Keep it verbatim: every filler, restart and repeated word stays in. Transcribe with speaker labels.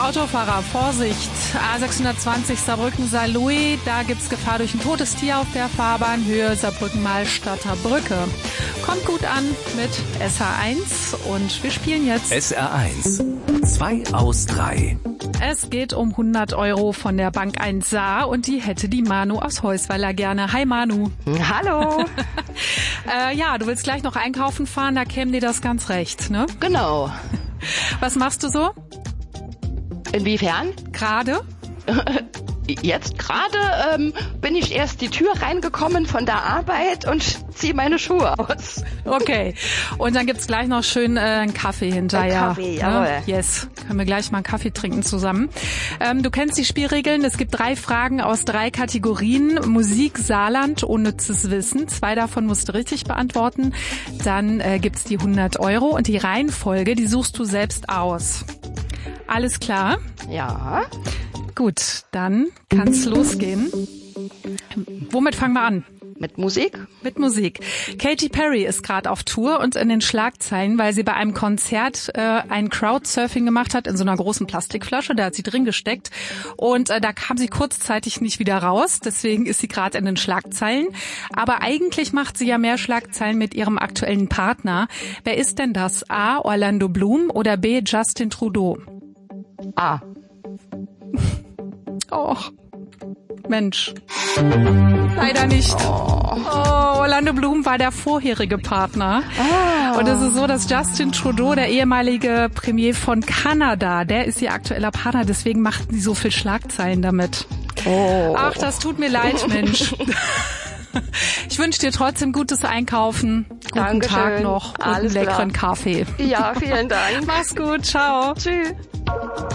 Speaker 1: Autofahrer, Vorsicht, A sechshundertzwanzig Saarbrücken-Saarlouis, da gibt's Gefahr durch ein totes Tier auf der Fahrbahn, Höhe Saarbrücken-Malstadter Brücke. Kommt gut an mit S R eins und wir spielen jetzt
Speaker 2: S R eins, zwei aus drei.
Speaker 1: Es geht um hundert Euro von der Bank eins Saar und die hätte die Manu aus Heusweiler gerne. Hi Manu.
Speaker 3: Hallo.
Speaker 1: äh, ja, du willst gleich noch einkaufen fahren, da käme dir das ganz recht, ne?
Speaker 3: Genau.
Speaker 1: Was machst du so?
Speaker 3: Inwiefern?
Speaker 1: Gerade?
Speaker 3: Jetzt gerade ähm, bin ich erst die Tür reingekommen von der Arbeit und ziehe meine Schuhe aus.
Speaker 1: Okay. Und dann gibt's gleich noch schön äh, einen Kaffee hinterher.
Speaker 3: Ein Kaffee, jawohl.
Speaker 1: Ne? Yes. Können wir gleich mal einen Kaffee trinken zusammen. Ähm, du kennst die Spielregeln. Es gibt drei Fragen aus drei Kategorien. Musik, Saarland, unnützes Wissen. Zwei davon musst du richtig beantworten. Dann äh, gibt's die hundert Euro und die Reihenfolge, die suchst du selbst aus. Alles klar?
Speaker 3: Ja.
Speaker 1: Gut, dann kann's losgehen. Womit fangen wir an?
Speaker 3: Mit Musik?
Speaker 1: Mit Musik. Katy Perry ist gerade auf Tour und in den Schlagzeilen, weil sie bei einem Konzert äh, ein Crowdsurfing gemacht hat in so einer großen Plastikflasche. Da hat sie drin gesteckt und äh, da kam sie kurzzeitig nicht wieder raus. Deswegen ist sie gerade in den Schlagzeilen. Aber eigentlich macht sie ja mehr Schlagzeilen mit ihrem aktuellen Partner. Wer ist denn das? A. Orlando Bloom oder B. Justin Trudeau?
Speaker 3: A.
Speaker 1: Och, Mensch. Leider nicht. Oh. oh, Orlando Bloom war der vorherige Partner.
Speaker 3: Oh.
Speaker 1: Und es ist so, dass Justin Trudeau, der ehemalige Premier von Kanada, der ist ihr aktueller Partner, deswegen machten sie so viel Schlagzeilen damit.
Speaker 3: Oh.
Speaker 1: Ach, das tut mir leid, Mensch. Ich wünsche dir trotzdem gutes Einkaufen, guten
Speaker 3: Dankeschön.
Speaker 1: Tag noch und
Speaker 3: Alles
Speaker 1: einen leckeren
Speaker 3: klar.
Speaker 1: Kaffee.
Speaker 3: Ja, vielen Dank.
Speaker 1: Mach's gut, ciao.
Speaker 3: Tschüss.